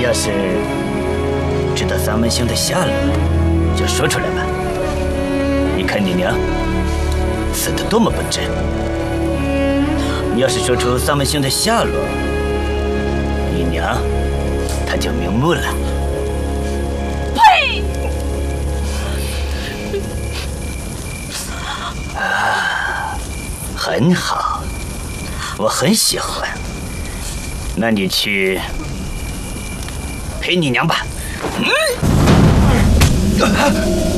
要是知道三门兄的下落，就说出来吧。你看你娘死得多么不值。你要是说出三门兄的下落，你娘她就瞑目了。 呸！ 很好，我很喜欢。那你去陪你娘吧。